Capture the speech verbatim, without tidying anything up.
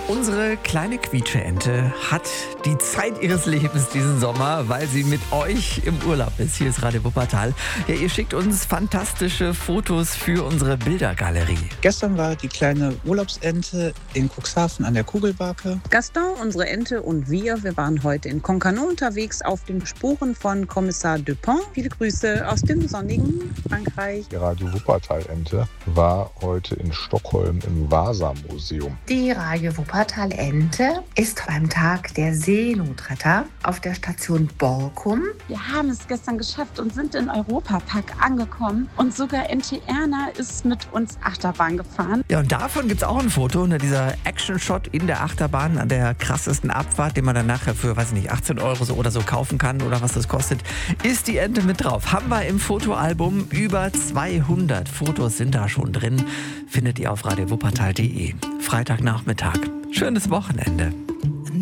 Unsere kleine Quietsche-Ente hat die Zeit ihres Lebens diesen Sommer, weil sie mit euch im Urlaub ist. Hier ist Radio Wuppertal. Ja, ihr schickt uns fantastische Fotos für unsere Bildergalerie. Gestern war die kleine Urlaubsente in Cuxhaven an der Kugelbake. Gaston, unsere Ente und wir, wir waren heute in Concarneau unterwegs auf den Spuren von Kommissar Dupont. Viele Grüße aus dem sonnigen Frankreich. Die Radio Wuppertal-Ente war heute in Stockholm im Vasa-Museum. Die Radio Wuppertal-Ente ist beim Tag der Seenotretter auf der Station Borkum. Wir haben es gestern geschafft und sind in Europapark angekommen. Und sogar N T Erna ist mit uns Achterbahn gefahren. Ja, und davon gibt es auch ein Foto, ne, dieser Action-Shot in der Achterbahn an der krassesten Abfahrt, den man dann nachher für, weiß ich nicht, achtzehn Euro so oder so kaufen kann oder was das kostet, ist die Ente mit drauf. Haben wir im Fotoalbum, über zweihundert Fotos sind da schon drin. Findet ihr auf radio wuppertal punkt de. Freitagnachmittag. Schönes Wochenende.